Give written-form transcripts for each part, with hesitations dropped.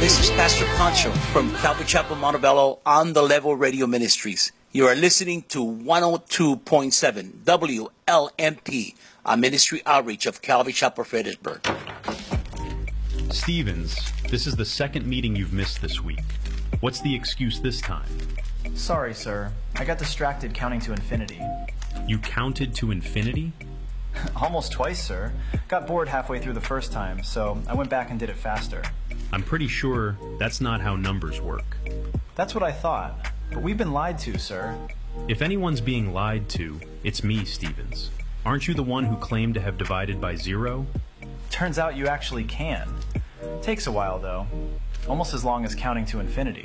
This is Pastor Pancho from Calvary Chapel, Montebello on the Level Radio Ministries. You are listening to 102.7 WLMP, a ministry outreach of Calvary Chapel, Fredericksburg. Stevens, this is the second meeting you've missed this week. What's the excuse this time? Sorry, sir. I got distracted counting to infinity. You counted to infinity? Almost twice, sir. Got bored halfway through the first time, so I went back and did it faster. I'm pretty sure that's not how numbers work. That's what I thought. But we've been lied to, sir. If anyone's being lied to, it's me, Stevens. Aren't you the one who claimed to have divided by 0? Turns out you actually can. Takes a while, though. Almost as long as counting to infinity.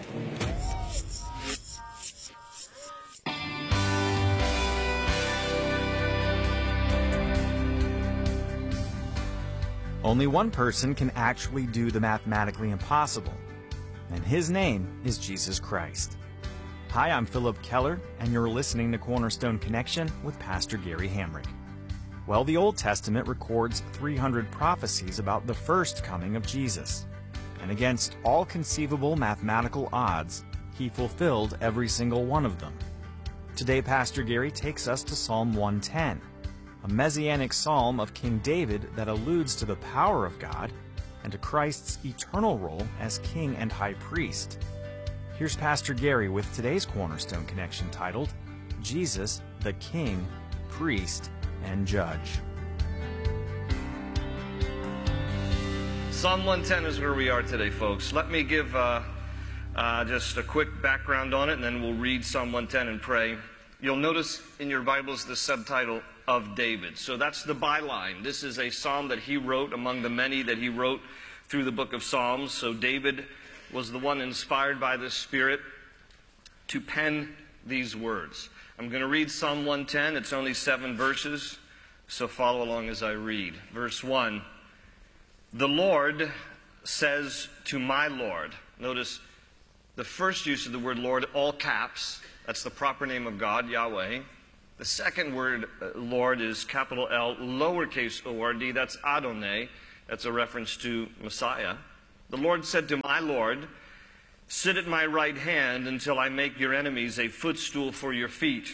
Only one person can actually do the mathematically impossible, and his name is Jesus Christ. Hi, I'm Philip Keller, and you're listening to Cornerstone Connection with Pastor Gary Hamrick. Well, the Old Testament records 300 prophecies about the first coming of Jesus, and against all conceivable mathematical odds, he fulfilled every single one of them. Today, Pastor Gary takes us to Psalm 110, a messianic psalm of King David that alludes to the power of God and to Christ's eternal role as king and high priest. Here's Pastor Gary with today's Cornerstone Connection titled, Jesus, the King, Priest, and Judge. Psalm 110 is where we are today, folks. Let me give just a quick background on it, and then we'll read Psalm 110 and pray. You'll notice in your Bibles the subtitle, of David. So that's the byline. This is a psalm that he wrote among the many that he wrote through the book of Psalms. So David was the one inspired by the Spirit to pen these words. I'm going to read Psalm 110. It's only 7 verses, so follow along as I read. Verse 1, the Lord says to my Lord. Notice the first use of the word Lord, all caps. That's the proper name of God, Yahweh. The second word, Lord, is capital L, lowercase o-r-d. That's Adonai. That's a reference to Messiah. The Lord said to my Lord, sit at my right hand until I make your enemies a footstool for your feet.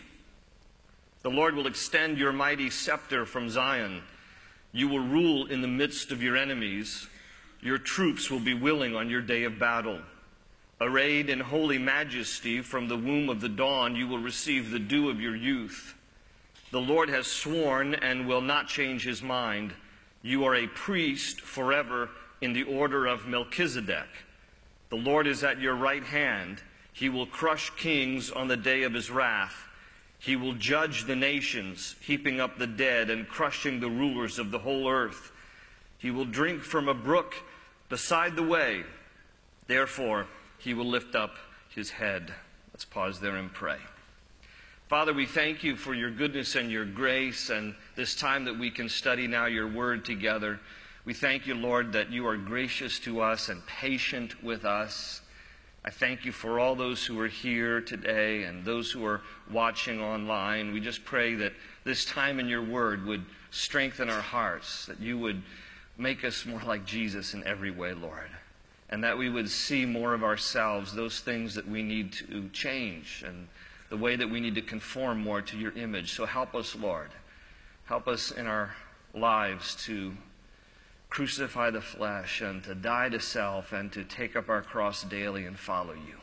The Lord will extend your mighty scepter from Zion. You will rule in the midst of your enemies. Your troops will be willing on your day of battle. Arrayed in holy majesty, from the womb of the dawn, you will receive the dew of your youth. The Lord has sworn and will not change his mind. You are a priest forever in the order of Melchizedek. The Lord is at your right hand. He will crush kings on the day of his wrath. He will judge the nations, heaping up the dead and crushing the rulers of the whole earth. He will drink from a brook beside the way. Therefore, he will lift up his head. Let's pause there and pray. Father, we thank you for your goodness and your grace and this time that we can study now your word together. We thank you, Lord, that you are gracious to us and patient with us. I thank you for all those who are here today and those who are watching online. We just pray that this time in your word would strengthen our hearts, that you would make us more like Jesus in every way, Lord. And that we would see more of ourselves, those things that we need to change, and the way that we need to conform more to your image. So help us, Lord. Help us in our lives to crucify the flesh and to die to self and to take up our cross daily and follow you.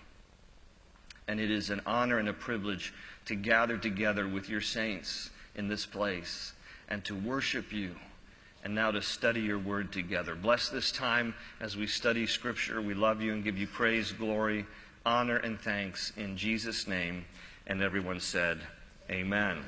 And it is an honor and a privilege to gather together with your saints in this place and to worship you. And now to study your word together. Bless this time as we study Scripture. We love you and give you praise, glory, honor, and thanks in Jesus' name. And everyone said, amen.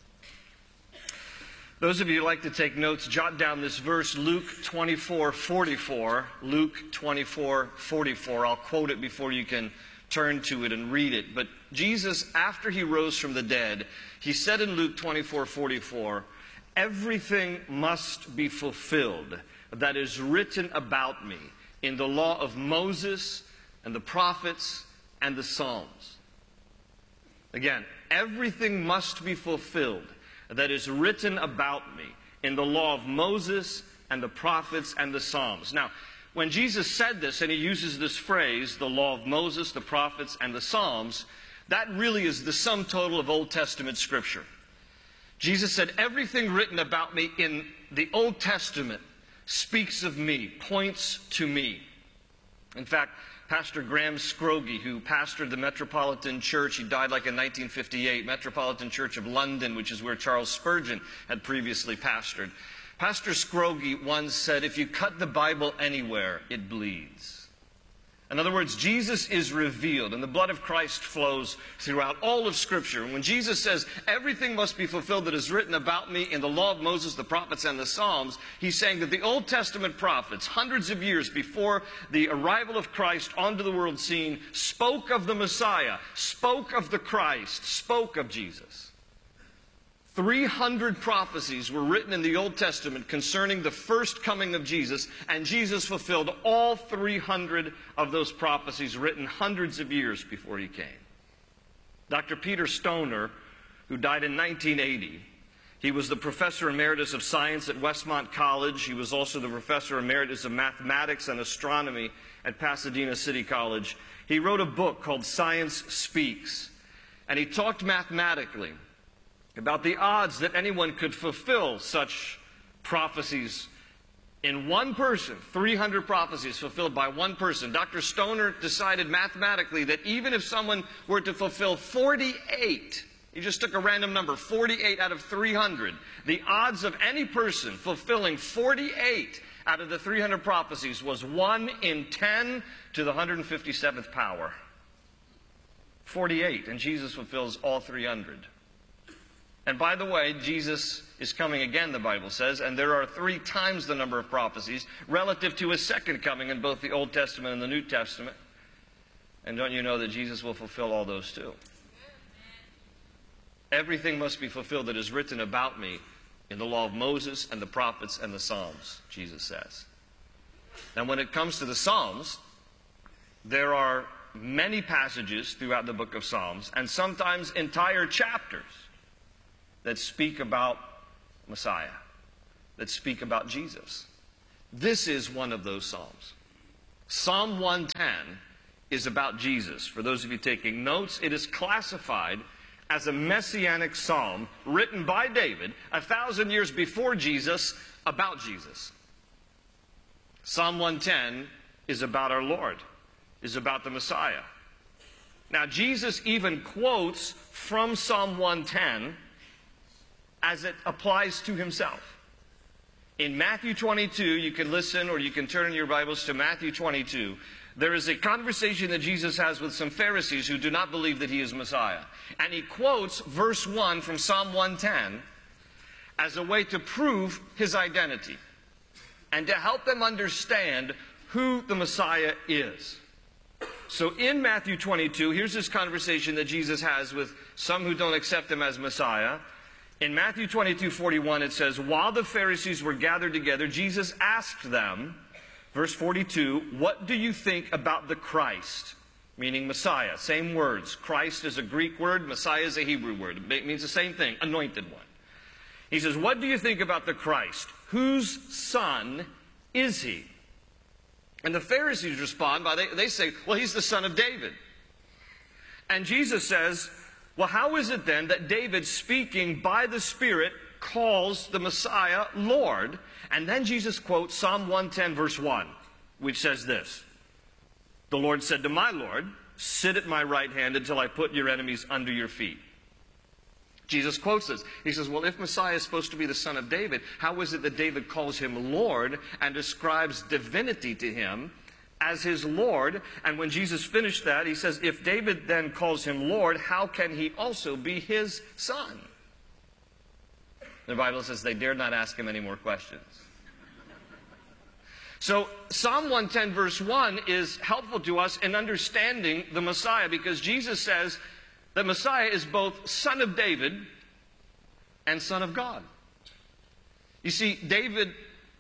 Those of you who like to take notes, jot down this verse, Luke 24:44. Luke 24:44. I'll quote it before you can turn to it and read it. But Jesus, after he rose from the dead, he said in Luke 24:44, everything must be fulfilled that is written about me in the law of Moses and the prophets and the Psalms. Again, everything must be fulfilled that is written about me in the law of Moses and the prophets and the Psalms. Now, when Jesus said this, and he uses this phrase, the law of Moses, the prophets, and the Psalms, that really is the sum total of Old Testament Scripture. Jesus said, everything written about me in the Old Testament speaks of me, points to me. In fact, Pastor Graham Scroggie, who pastored the Metropolitan Church, he died like in 1958, Metropolitan Church of London, which is where Charles Spurgeon had previously pastored. Pastor Scroggie once said, if you cut the Bible anywhere, it bleeds. In other words, Jesus is revealed, and the blood of Christ flows throughout all of Scripture. And when Jesus says, everything must be fulfilled that is written about me in the law of Moses, the prophets, and the Psalms, he's saying that the Old Testament prophets, hundreds of years before the arrival of Christ onto the world scene, spoke of the Messiah, spoke of the Christ, spoke of Jesus. 300 prophecies were written in the Old Testament concerning the first coming of Jesus, and Jesus fulfilled all 300 of those prophecies written hundreds of years before he came. Dr. Peter Stoner, who died in 1980, he was the professor emeritus of science at Westmont College. He was also the professor emeritus of mathematics and astronomy at Pasadena City College. He wrote a book called Science Speaks, and he talked mathematically about the odds that anyone could fulfill such prophecies in one person. 300 prophecies fulfilled by one person. Dr. Stoner decided mathematically that even if someone were to fulfill 48, he just took a random number, 48 out of 300, the odds of any person fulfilling 48 out of the 300 prophecies was 1 in 10 to the 157th power. 48, and Jesus fulfills all 300. And by the way, Jesus is coming again, the Bible says, and there are 3 times the number of prophecies relative to his second coming in both the Old Testament and the New Testament. And don't you know that Jesus will fulfill all those too? Everything must be fulfilled that is written about me in the law of Moses and the prophets and the Psalms, Jesus says. Now, when it comes to the Psalms, there are many passages throughout the book of Psalms, and sometimes entire chapters that speak about Messiah, that speak about Jesus. This is one of those Psalms. Psalm 110 is about Jesus. For those of you taking notes, it is classified as a messianic psalm written by David 1,000 years before Jesus about Jesus. Psalm 110 is about our Lord, is about the Messiah. Now, Jesus even quotes from Psalm 110 as it applies to himself. In Matthew 22, you can listen or you can turn in your Bibles to Matthew 22. There is a conversation that Jesus has with some Pharisees who do not believe that he is Messiah. And he quotes verse 1 from Psalm 110 as a way to prove his identity and to help them understand who the Messiah is. So in Matthew 22, here's this conversation that Jesus has with some who don't accept him as Messiah. In Matthew 22:41, it says, while the Pharisees were gathered together, Jesus asked them, verse 42, what do you think about the Christ? Meaning Messiah. Same words. Christ is a Greek word. Messiah is a Hebrew word. It means the same thing. Anointed one. He says, what do you think about the Christ? Whose son is he? And the Pharisees respond by, they say, well, he's the son of David. And Jesus says, well, how is it then that David, speaking by the Spirit, calls the Messiah Lord? And then Jesus quotes Psalm 110, verse 1, which says this, the Lord said to my Lord, sit at my right hand until I put your enemies under your feet. Jesus quotes this. He says, well, if Messiah is supposed to be the son of David, how is it that David calls him Lord and describes divinity to him as his Lord? And when Jesus finished that, he says, if David then calls him Lord, how can he also be his son? The Bible says they dared not ask him any more questions. So Psalm 110 verse 1 is helpful to us in understanding the Messiah, because Jesus says that Messiah is both son of David and son of God. You see, David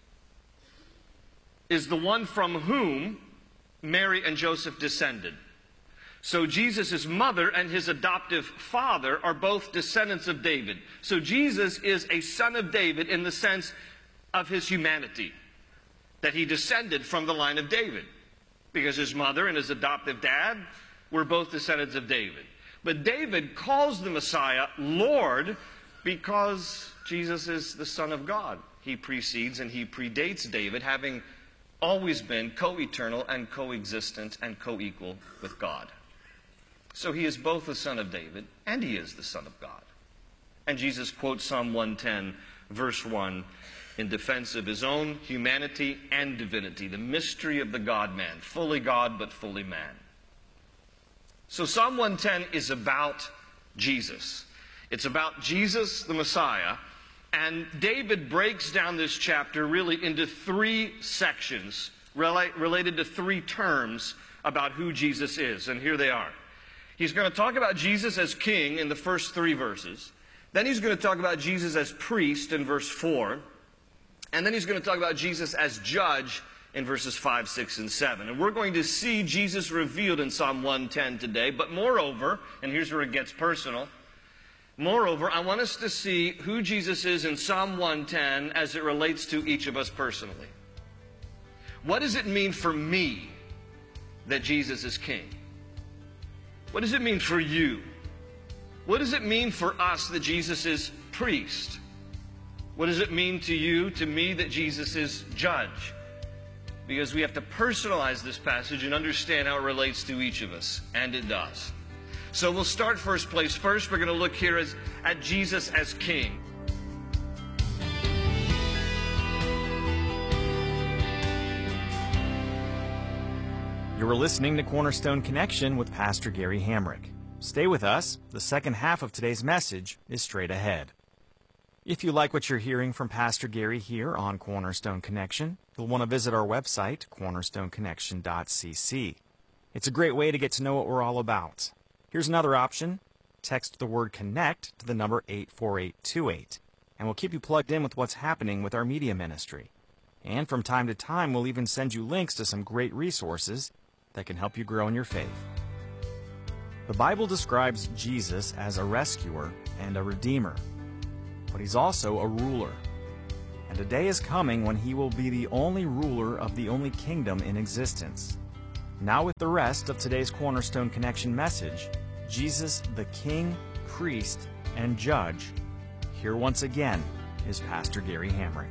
is the one from whom Mary and Joseph descended. So Jesus' mother and his adoptive father are both descendants of David. So Jesus is a son of David in the sense of his humanity. that he descended from the line of David, because his mother and his adoptive dad were both descendants of David. But David calls the Messiah Lord because Jesus is the Son of God. He precedes and he predates David, having always been co-eternal and coexistent and co-equal with God. So he is both the Son of David and he is the Son of God. And Jesus quotes Psalm 110, verse 1, in defense of his own humanity and divinity, the mystery of the God-man, fully God but fully man. So Psalm 110 is about Jesus. It's about Jesus, the Messiah, and David breaks down this chapter really into three sections related to three terms about who Jesus is, and here they are. He's going to talk about Jesus as king in the first three verses. Then he's going to talk about Jesus as priest in verse 4. And then he's going to talk about Jesus as judge in verses 5, 6, and 7. And we're going to see Jesus revealed in Psalm 110 today. But moreover, and here's where it gets personal, moreover, I want us to see who Jesus is in Psalm 110 as it relates to each of us personally. What does it mean for me that Jesus is king? What does it mean for you? What does it mean for us that Jesus is priest? What does it mean to you, to me, that Jesus is judge? Because we have to personalize this passage and understand how it relates to each of us, and it does. So we'll start first place first. We're going to look here at Jesus as king. You're listening to Cornerstone Connection with Pastor Gary Hamrick. Stay with us. The second half of today's message is straight ahead. If you like what you're hearing from Pastor Gary here on Cornerstone Connection, you'll want to visit our website, cornerstoneconnection.cc. It's a great way to get to know what we're all about. Here's another option. Text the word CONNECT to the number 84828, and we'll keep you plugged in with what's happening with our media ministry. And from time to time, we'll even send you links to some great resources that can help you grow in your faith. The Bible describes Jesus as a rescuer and a redeemer, but he's also a ruler. And a day is coming when he will be the only ruler of the only kingdom in existence. Now with the rest of today's Cornerstone Connection message, Jesus the King, Priest, and Judge, here once again is Pastor Gary Hamrick.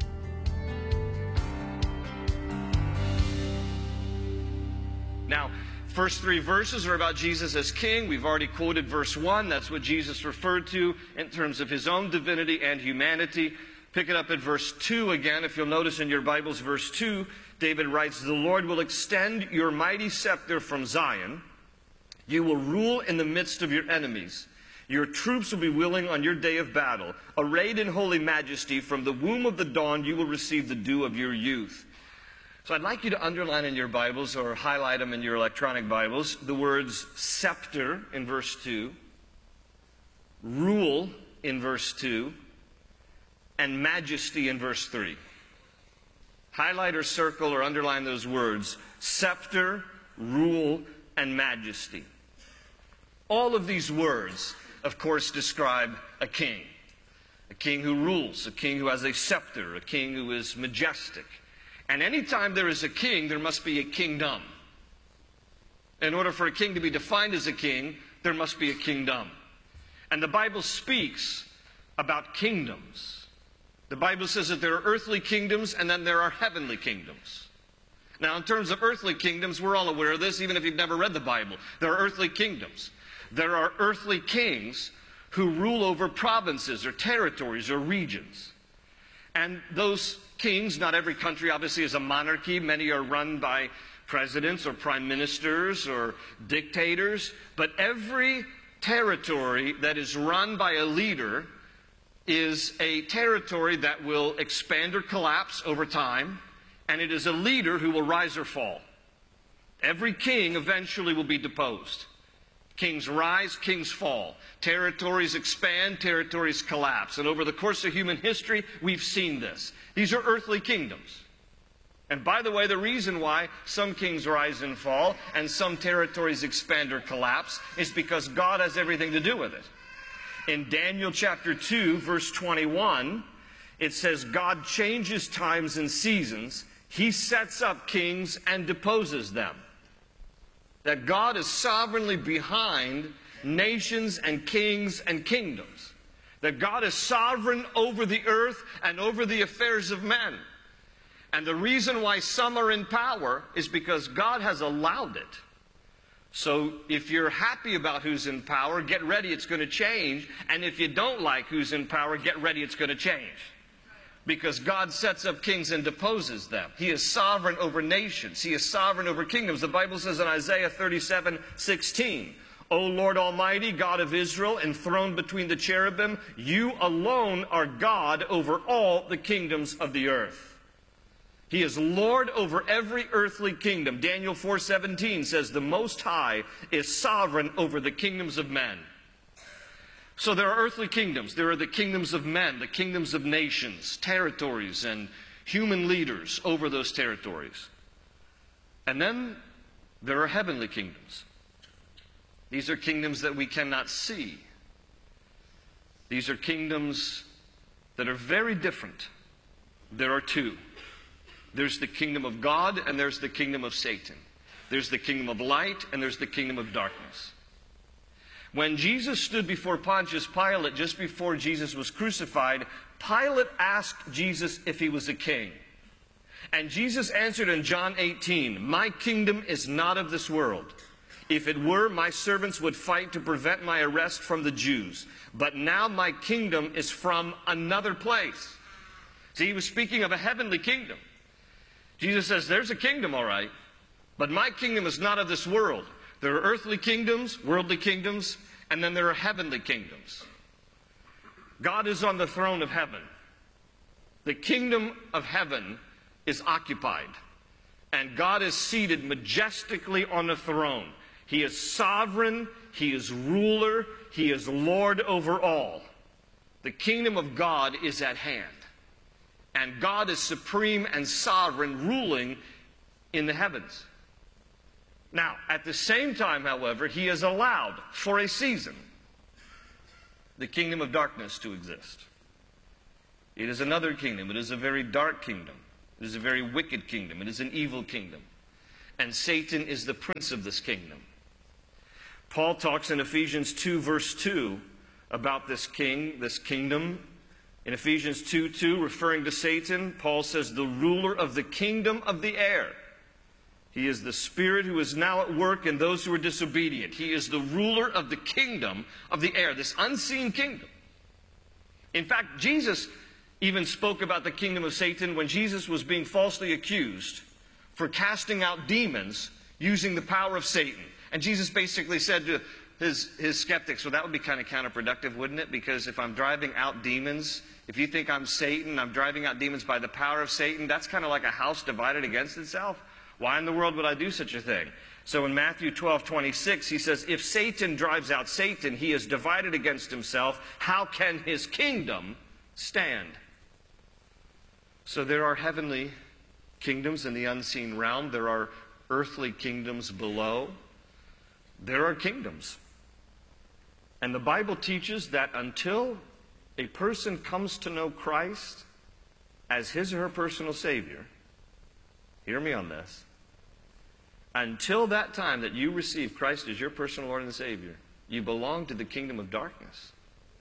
Now, first three verses are about Jesus as king. We've already quoted verse 1. That's what Jesus referred to in terms of his own divinity and humanity. Pick it up at verse 2 again. If you'll notice in your Bibles, verse 2, David writes, "The Lord will extend your mighty scepter from Zion. You will rule in the midst of your enemies. Your troops will be willing on your day of battle. Arrayed in holy majesty, from the womb of the dawn you will receive the dew of your youth." So I'd like you to underline in your Bibles or highlight them in your electronic Bibles the words scepter in verse 2, rule in verse 2, and majesty in verse 3. Highlight or circle or underline those words: scepter, rule, and majesty. All of these words, of course, describe a king who rules, a king who has a scepter, a king who is majestic. And anytime there is a king, there must be a kingdom. In order for a king to be defined as a king, there must be a kingdom. And the Bible speaks about kingdoms. The Bible says that there are earthly kingdoms and then there are heavenly kingdoms. Now, in terms of earthly kingdoms, we're all aware of this, even if you've never read the Bible. There are earthly kingdoms. There are earthly kings who rule over provinces or territories or regions. And those kings, not every country obviously is a monarchy. Many are run by presidents or prime ministers or dictators. But every territory that is run by a leader is a territory that will expand or collapse over time. And it is a leader who will rise or fall. Every king eventually will be deposed. Kings rise, kings fall. Territories expand, territories collapse. And over the course of human history, we've seen this. These are earthly kingdoms. And by the way, the reason why some kings rise and fall and some territories expand or collapse is because God has everything to do with it. In Daniel chapter 2, verse 21, it says, "God changes times and seasons. He sets up kings and deposes them. That God is sovereignly behind nations and kings and kingdoms. That God is sovereign over the earth and over the affairs of men. And the reason why some are in power is because God has allowed it. So if you're happy about who's in power, get ready, it's going to change. And if you don't like who's in power, get ready, it's going to change. Because God sets up kings and deposes them. He is sovereign over nations. He is sovereign over kingdoms. The Bible says in Isaiah 37:16, O Lord Almighty, God of Israel, enthroned between the cherubim, you alone are God over all the kingdoms of the earth. He is Lord over every earthly kingdom. Daniel 4:17 says the Most High is sovereign over the kingdoms of men. So there are earthly kingdoms. There are the kingdoms of men, the kingdoms of nations, territories, and human leaders over those territories. And then there are heavenly kingdoms. These are kingdoms that we cannot see. These are kingdoms that are very different. There are two. There's the kingdom of God and there's the kingdom of Satan. There's the kingdom of light and there's the kingdom of darkness. When Jesus stood before Pontius Pilate, just before Jesus was crucified, Pilate asked Jesus if he was a king. And Jesus answered in John 18, my kingdom is not of this world. If it were, my servants would fight to prevent my arrest from the Jews. But now my kingdom is from another place. See, he was speaking of a heavenly kingdom. Jesus says, there's a kingdom, all right, but my kingdom is not of this world. There are earthly kingdoms, worldly kingdoms, and then there are heavenly kingdoms. God is on the throne of heaven. The kingdom of heaven is occupied, and God is seated majestically on the throne. He is sovereign, He is ruler, He is Lord over all. The kingdom of God is at hand. And God is supreme and sovereign, ruling in the heavens. Now, at the same time, however, He has allowed, for a season, the kingdom of darkness to exist. It is another kingdom. It is a very dark kingdom. It is a very wicked kingdom. It is an evil kingdom. And Satan is the prince of this kingdom. Paul talks in Ephesians 2, verse 2, about this king, this kingdom. In Ephesians 2:2, referring to Satan, Paul says, the ruler of the kingdom of the air. He is the spirit who is now at work in those who are disobedient. He is the ruler of the kingdom of the air, this unseen kingdom. In fact, Jesus even spoke about the kingdom of Satan when Jesus was being falsely accused for casting out demons using the power of Satan. And Jesus basically said to his skeptics, well, that would be kind of counterproductive, wouldn't it? Because if I'm driving out demons, if you think I'm Satan, I'm driving out demons by the power of Satan, that's kind of like a house divided against itself. Why in the world would I do such a thing? So in Matthew 12:26, he says, if Satan drives out Satan, he is divided against himself. How can his kingdom stand? So there are heavenly kingdoms in the unseen realm. There are earthly kingdoms below. There are kingdoms. And the Bible teaches that until a person comes to know Christ as his or her personal Savior, hear me on this, until that time that you receive Christ as your personal Lord and Savior, you belong to the kingdom of darkness.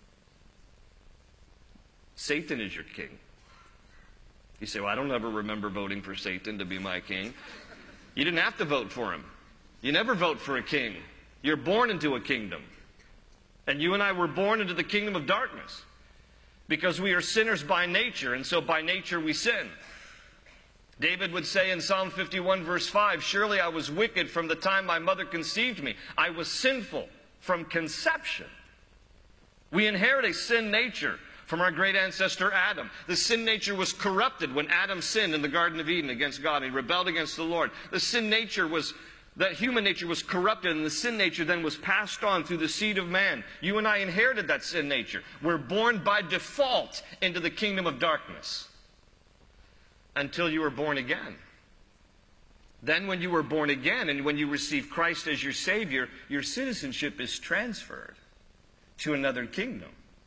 Satan is your king. You say, well, I don't ever remember voting for Satan to be my king. You didn't have to vote for him. You never vote for a king. You're born into a kingdom. And you and I were born into the kingdom of darkness because we are sinners by nature, and so by nature we sin. David would say in Psalm 51, verse 5, surely I was wicked from the time my mother conceived me. I was sinful from conception. We inherit a sin nature from our great ancestor Adam. The sin nature was corrupted when Adam sinned in the Garden of Eden against God. He rebelled against the Lord. The sin nature was, that human nature was corrupted, and the sin nature then was passed on through the seed of man. You and I inherited that sin nature. We're born by default into the kingdom of darkness until you were born again. Then when you were born again and when you receive Christ as your Savior, your citizenship is transferred to another kingdom.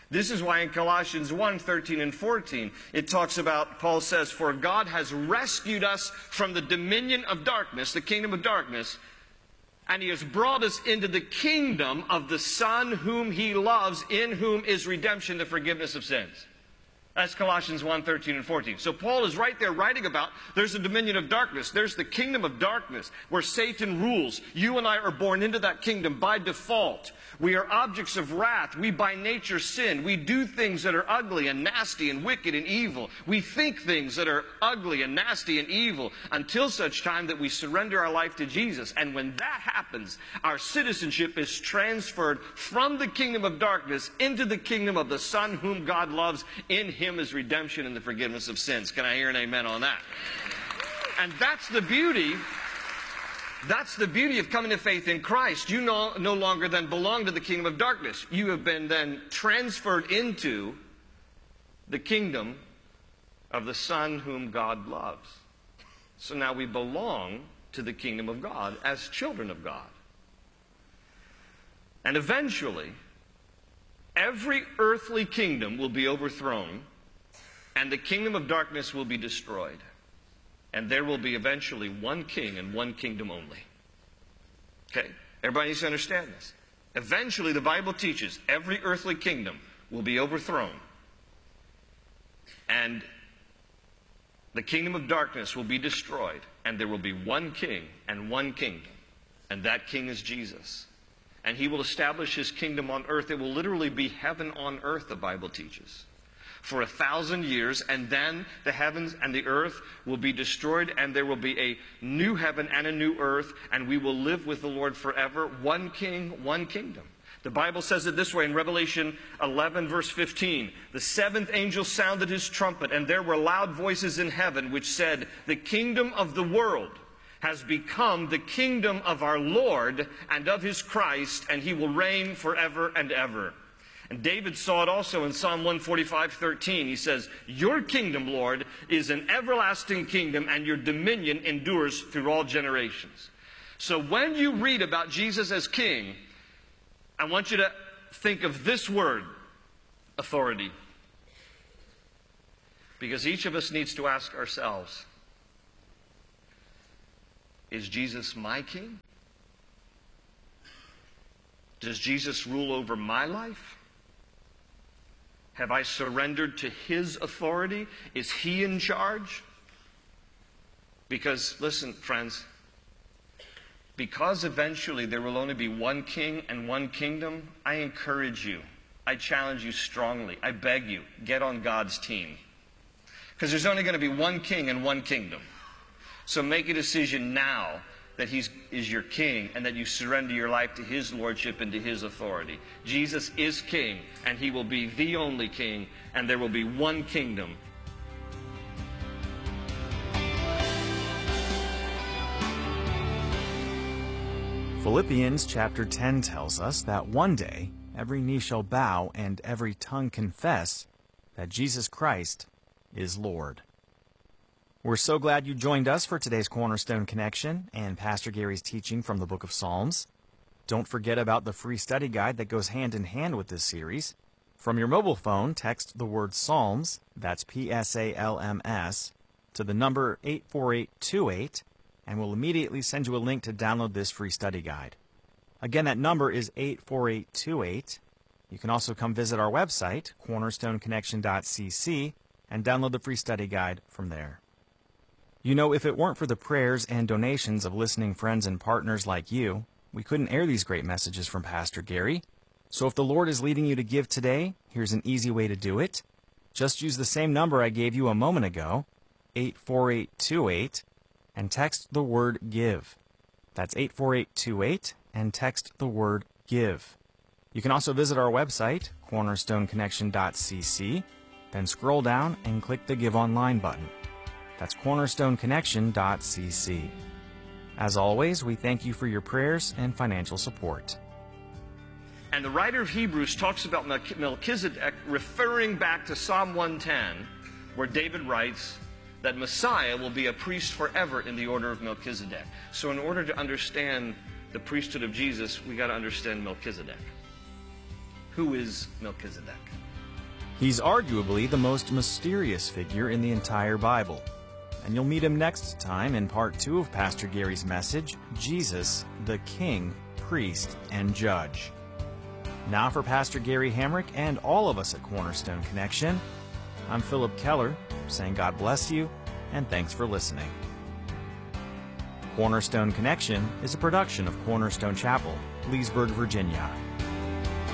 This is why in Colossians 1, 13 and 14, it talks about, Paul says, "For God has rescued us from the dominion of darkness," the kingdom of darkness, "and He has brought us into the kingdom of the Son whom He loves, in whom is redemption, the forgiveness of sins." That's Colossians 1, 13 and 14. So Paul is right there writing about there's a dominion of darkness. There's the kingdom of darkness where Satan rules. You and I are born into that kingdom by default. We are objects of wrath. We by nature sin. We do things that are ugly and nasty and wicked and evil. We think things that are ugly and nasty and evil until such time that we surrender our life to Jesus. And when that happens, our citizenship is transferred from the kingdom of darkness into the kingdom of the Son whom God loves. In Him is redemption and the forgiveness of sins. Can I hear an amen on that? And that's the beauty. That's the beauty of coming to faith in Christ. You no longer then belong to the kingdom of darkness. You have been then transferred into the kingdom of the Son whom God loves. So now we belong to the kingdom of God as children of God. And eventually, every earthly kingdom will be overthrown, and the kingdom of darkness will be destroyed. And there will be eventually one king and one kingdom only. Okay? Everybody needs to understand this. Eventually, the Bible teaches every earthly kingdom will be overthrown. And the kingdom of darkness will be destroyed. And there will be one king and one kingdom. And that king is Jesus. And He will establish His kingdom on earth. It will literally be heaven on earth, the Bible teaches, for 1,000 years, and then the heavens and the earth will be destroyed, and there will be a new heaven and a new earth, and we will live with the Lord forever. One king, one kingdom. The Bible says it this way in Revelation 11, verse 15. "The seventh angel sounded his trumpet, and there were loud voices in heaven which said, 'The kingdom of the world has become the kingdom of our Lord and of His Christ, and He will reign forever and ever.'" And David saw it also in Psalm 145:13. He says, "Your kingdom, Lord, is an everlasting kingdom, and your dominion endures through all generations." So when you read about Jesus as king, I want you to think of this word, authority. Because each of us needs to ask ourselves, is Jesus my king? Does Jesus rule over my life? Have I surrendered to His authority? Is He in charge? Because, listen, friends, because eventually there will only be one king and one kingdom, I encourage you, I challenge you strongly, I beg you, get on God's team. Because there's only going to be one king and one kingdom. So make a decision now that He is your king and that you surrender your life to His lordship and to His authority. Jesus is king, and He will be the only king, and there will be one kingdom. Philippians chapter 10 tells us that one day every knee shall bow and every tongue confess that Jesus Christ is Lord. We're so glad you joined us for today's Cornerstone Connection and Pastor Gary's teaching from the book of Psalms. Don't forget about the free study guide that goes hand in hand with this series. From your mobile phone, text the word Psalms, that's P-S-A-L-M-S, to the number 84828, and we'll immediately send you a link to download this free study guide. Again, that number is 84828. You can also come visit our website, cornerstoneconnection.cc, and download the free study guide from there. You know, if it weren't for the prayers and donations of listening friends and partners like you, we couldn't air these great messages from Pastor Gary. So if the Lord is leading you to give today, here's an easy way to do it. Just use the same number I gave you a moment ago, 84828, and text the word GIVE. That's 84828, and text the word GIVE. You can also visit our website, cornerstoneconnection.cc, then scroll down and click the Give Online button. That's cornerstoneconnection.cc. As always, we thank you for your prayers and financial support. And the writer of Hebrews talks about Melchizedek, referring back to Psalm 110, where David writes that Messiah will be a priest forever in the order of Melchizedek. So in order to understand the priesthood of Jesus, we got to understand Melchizedek. Who is Melchizedek? He's arguably the most mysterious figure in the entire Bible. And you'll meet him next time in part 2 of Pastor Gary's message, Jesus, the King, Priest, and Judge. Now for Pastor Gary Hamrick and all of us at Cornerstone Connection, I'm Philip Keller, saying God bless you, and thanks for listening. Cornerstone Connection is a production of Cornerstone Chapel, Leesburg, Virginia.